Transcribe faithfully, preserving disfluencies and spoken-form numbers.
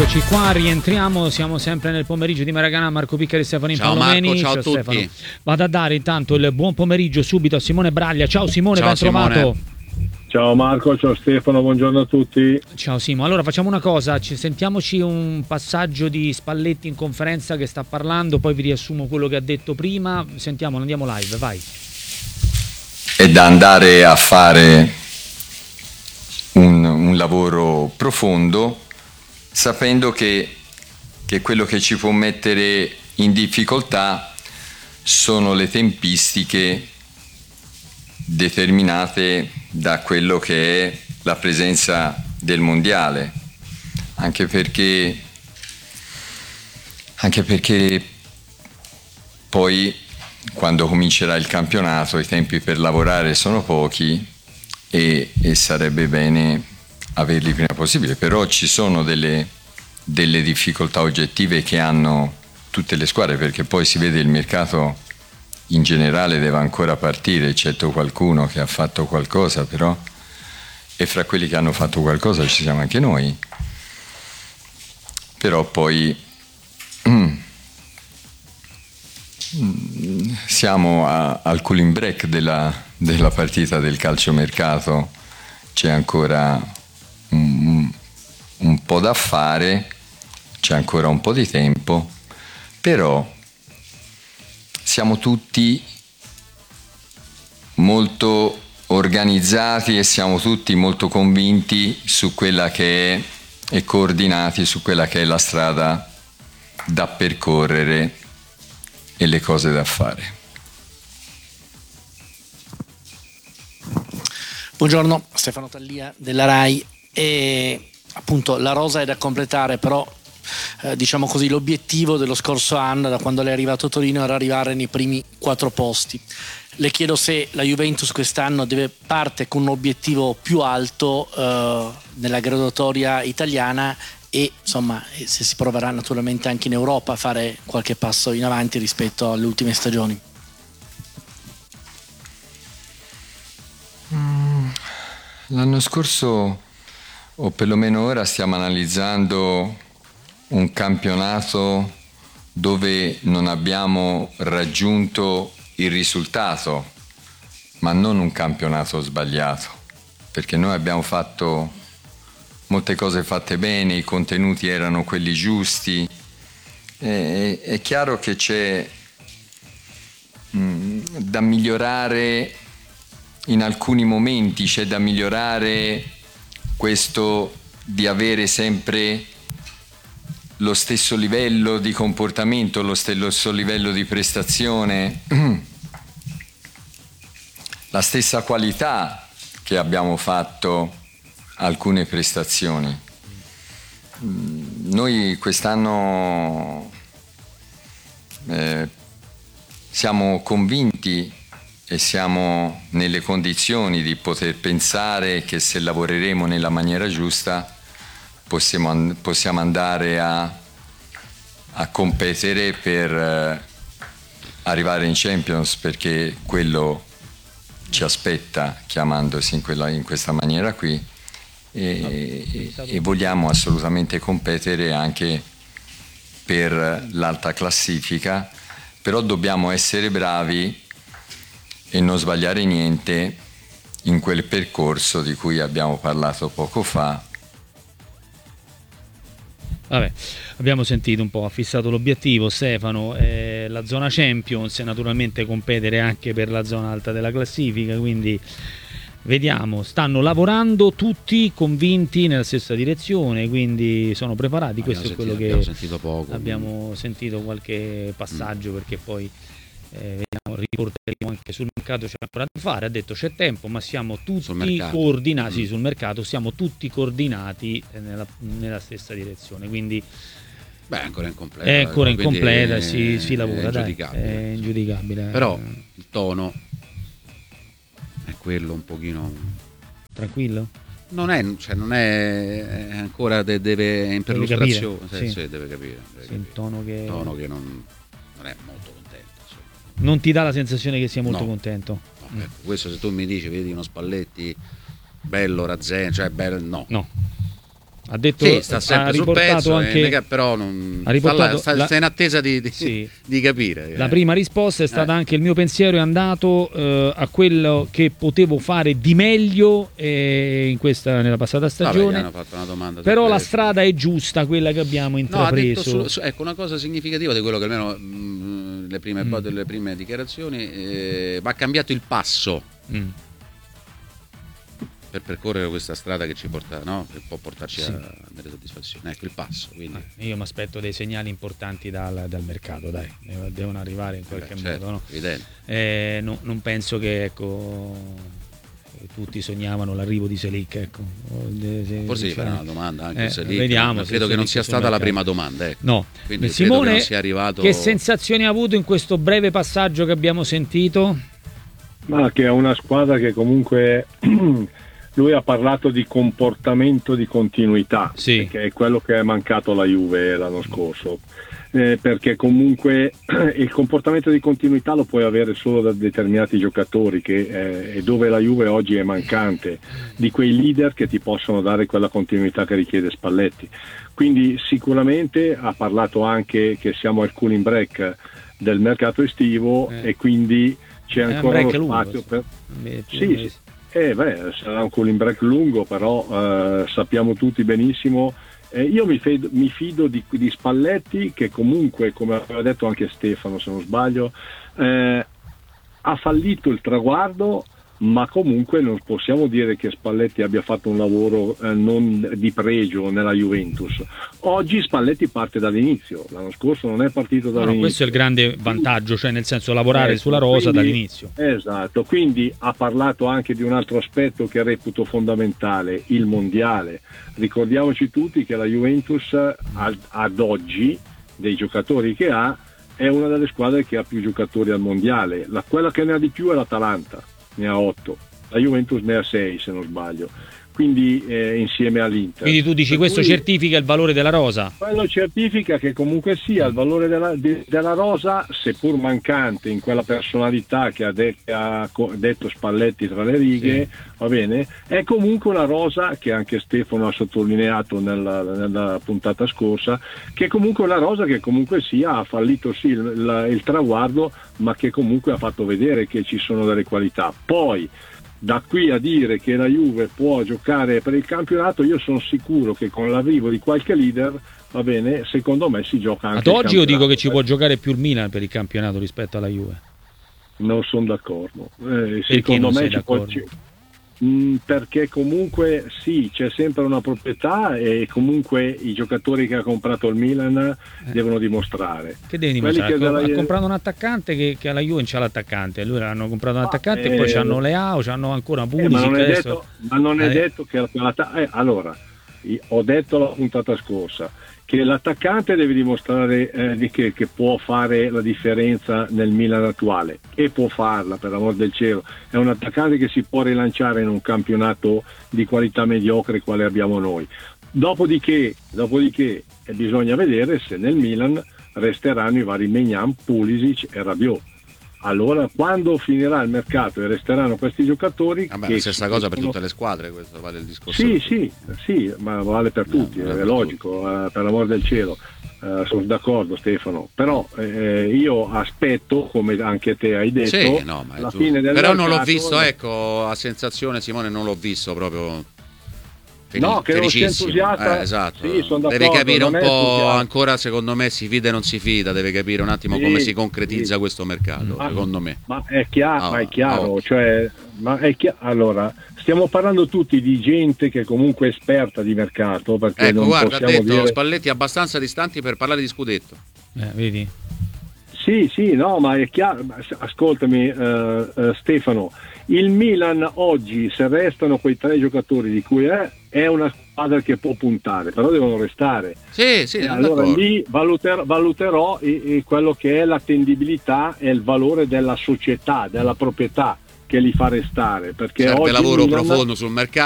Eccoci qua, rientriamo, siamo sempre nel pomeriggio di Maracanã, Marco Piccari e Stefano Impallomeni. Marco, ciao, ciao a tutti. Stefano. Vado a dare intanto il buon pomeriggio subito a Simone Braglia. Ciao Simone, ciao, ben Simone. trovato. Ciao Marco, ciao Stefano, buongiorno a tutti. Ciao Simo, allora facciamo una cosa, ci sentiamoci un passaggio di Spalletti in conferenza che sta parlando, poi vi riassumo quello che ha detto prima, sentiamo, andiamo live, vai. È da andare a fare un, un lavoro profondo, sapendo che, che quello che ci può mettere in difficoltà sono le tempistiche determinate da quello che è la presenza del mondiale, anche perché, anche perché poi quando comincerà il campionato i tempi per lavorare sono pochi e, e sarebbe bene averli il prima possibile, però ci sono delle, delle difficoltà oggettive che hanno tutte le squadre, perché poi si vede il mercato in generale deve ancora partire, eccetto qualcuno che ha fatto qualcosa, però, e fra quelli che hanno fatto qualcosa ci siamo anche noi, però poi mm, siamo a, al cooling break della, della partita del calciomercato, c'è ancora un, un po' da fare, c'è ancora un po' di tempo, però siamo tutti molto organizzati e siamo tutti molto convinti su quella che è e coordinati su quella che è la strada da percorrere e le cose da fare. Buongiorno, Stefano Tallia della RAI. E appunto la rosa è da completare, però Eh, diciamo così, l'obiettivo dello scorso anno, da quando lei è arrivato a Torino, era arrivare nei primi quattro posti. Le chiedo se la Juventus quest'anno deve parte con un obiettivo più alto eh, nella graduatoria italiana e insomma se si proverà naturalmente anche in Europa a fare qualche passo in avanti rispetto alle ultime stagioni. Mm, l'anno scorso, o perlomeno ora, stiamo analizzando un campionato dove non abbiamo raggiunto il risultato, ma non un campionato sbagliato, perché noi abbiamo fatto molte cose fatte bene, i contenuti erano quelli giusti. E, è chiaro che c'è mh, da migliorare in alcuni momenti, c'è da migliorare questo di avere sempre lo stesso livello di comportamento, lo stesso livello di prestazione, la stessa qualità che abbiamo fatto alcune prestazioni. Noi quest'anno eh, siamo convinti e siamo nelle condizioni di poter pensare che se lavoreremo nella maniera giusta Possiamo, possiamo andare a, a competere per eh, arrivare in Champions, perché quello ci aspetta chiamandosi in, quella, in questa maniera qui e, e, e vogliamo assolutamente competere anche per l'alta classifica, però dobbiamo essere bravi e non sbagliare niente in quel percorso di cui abbiamo parlato poco fa. Vabbè, abbiamo sentito un po', ha fissato l'obiettivo Stefano, eh, la zona Champions e naturalmente competere anche per la zona alta della classifica, quindi vediamo, stanno lavorando tutti convinti nella stessa direzione, quindi sono preparati, abbiamo questo sentito, è quello che abbiamo sentito poco. Abbiamo sentito qualche passaggio mm. perché poi eh, vediamo, riporteremo anche sul mercato, c'è ancora da fare, ha detto c'è tempo, ma siamo tutti coordinati mm. sul mercato, siamo tutti coordinati nella, nella stessa direzione, quindi beh, è ancora incompleta, è ancora incompleta, è, si, si lavora, è ingiudicabile, dai, è ingiudicabile. Però il tono è quello un pochino tranquillo? Non è, cioè non è, è ancora de, deve è in perlustrazione, sì. Sì, sì, deve capire, deve sì, capire. Il tono che, tono che non, non è molto contento, insomma. Non ti dà la sensazione che sia molto no. contento? No, ecco, questo se tu mi dici, vedi uno Spalletti bello, Razzeno, cioè bello, no. No. Ha detto, sì, sta sempre ha sul riportato pezzo, anche, eh, però non ha riportato sta, la, sta in attesa di, di, sì, di capire. La eh. prima risposta è stata eh. anche il mio pensiero è andato eh, a quello che potevo fare di meglio eh, in questa, nella passata stagione. Vabbè, fatto una domanda però la questo. strada è giusta, quella che abbiamo intrapreso. No, su, su, ecco, una cosa significativa di quello che almeno mh, le, prime, mm. le prime dichiarazioni eh, va cambiato il passo. Mm. Per percorrere questa strada che ci porta, no? Che può portarci sì. a delle soddisfazioni. Ecco il passo. Quindi. Io mi aspetto dei segnali importanti dal, dal mercato, dai, devono arrivare in qualche eh, certo, modo. No? Eh, no, non penso che ecco, tutti sognavano l'arrivo di Selic. Ecco. Forse gli farà una domanda anche eh, Selic, vediamo. ma credo che non sia stata la prima domanda. Ecco. No. Quindi Simone, che, non sia arrivato... che sensazioni ha avuto in questo breve passaggio che abbiamo sentito? Ma che è una squadra che comunque. Lui ha parlato di comportamento di continuità, sì. che è quello che è mancato alla Juve l'anno scorso, eh, perché comunque il comportamento di continuità lo puoi avere solo da determinati giocatori, che eh, è dove la Juve oggi è mancante, di quei leader che ti possono dare quella continuità che richiede Spalletti. Quindi sicuramente ha parlato anche che siamo al cooling break del mercato estivo eh. e quindi c'è ancora uno spazio per... Sì, Eh beh, sarà un cooling break lungo, però eh, sappiamo tutti benissimo. Eh, io mi, fedo, mi fido di, di Spalletti, che comunque, come aveva detto anche Stefano, se non sbaglio, eh, ha fallito il traguardo, ma comunque non possiamo dire che Spalletti abbia fatto un lavoro eh, non di pregio nella Juventus. Oggi Spalletti parte dall'inizio, l'anno scorso non è partito dall'inizio. No, no, questo è il grande vantaggio, cioè nel senso lavorare eh, sulla rosa quindi, dall'inizio. Esatto, quindi ha parlato anche di un altro aspetto che reputo fondamentale, il mondiale. Ricordiamoci tutti che la Juventus ad, ad oggi, dei giocatori che ha, è una delle squadre che ha più giocatori al mondiale. La, quella che ne ha di più è l'Atalanta, ne ha otto, la Juventus ne ha sei se non sbaglio, quindi eh, insieme all'Inter. Quindi tu dici per questo certifica il valore della rosa? Quello certifica che comunque sia il valore della, de, della rosa, seppur mancante in quella personalità che ha, de, che ha detto Spalletti tra le righe, sì. Va bene, è comunque una rosa che anche Stefano ha sottolineato nella, nella puntata scorsa, che è comunque una rosa che comunque sia ha fallito sì il, il, il traguardo, ma che comunque ha fatto vedere che ci sono delle qualità. Poi da qui a dire che la Juve può giocare per il campionato, io sono sicuro che con l'arrivo di qualche leader, va bene, secondo me si gioca anche ad oggi. Io dico che ci eh. può giocare più il Milan per il campionato rispetto alla Juve. Non sono d'accordo. Eh, secondo me ci può, ci, mh, perché comunque sì, c'è sempre una proprietà e comunque i giocatori che ha comprato il Milan eh. devono dimostrare. Che deve dimostrare? Che della... Ha comprato un attaccante che, che alla Juve non c'ha l'attaccante. Lui hanno comprato un attaccante ah, e poi eh, c'hanno Leao, c'hanno ancora Pulisic. Eh, ma non è adesso... detto, ma non è eh. detto che la, eh, allora ho detto la puntata scorsa che l'attaccante deve dimostrare eh, che, che può fare la differenza nel Milan attuale, e può farla, per l'amor del cielo. È un attaccante che si può rilanciare in un campionato di qualità mediocre quale abbiamo noi. Dopodiché, dopodiché eh, bisogna vedere se nel Milan resteranno i vari Maignan, Pulisic e Rabiot. Allora, quando finirà il mercato e resteranno questi giocatori... Vabbè, che la stessa cosa per sono... tutte le squadre, questo vale il discorso. Sì, sì, sì, ma vale per tutti, no, vale è per logico, tutti. Eh, per l'amor del cielo. Eh, sono d'accordo, Stefano, però eh, io aspetto, come anche te hai detto, sì, no, ma la fine del però mercato... non l'ho visto, ecco, a sensazione, Simone, non l'ho visto proprio... Felic- no, che non sia entusiasta, eh, esatto. Sì, deve capire un po', ancora secondo me si fida e non si fida, deve capire un attimo sì, come si concretizza sì. questo mercato, ma, secondo me. Ma è chiaro, oh, ma è chiaro, oh. cioè, ma è chiaro, allora, stiamo parlando tutti di gente che comunque è esperta di mercato, perché ecco, non guarda, ha detto dire... Spalletti abbastanza distanti per parlare di scudetto. Eh, vedi? Sì, sì, no, ma è chiaro, ascoltami uh, uh, Stefano, il Milan oggi, se restano quei tre giocatori di cui è, è una squadra che può puntare, però devono restare. Sì, sì, allora d'accordo. Lì valuter, valuterò e, e quello che è l'attendibilità e il valore della società, della proprietà che li fa restare, perché serve oggi lavoro Milan... profondo sul mercato.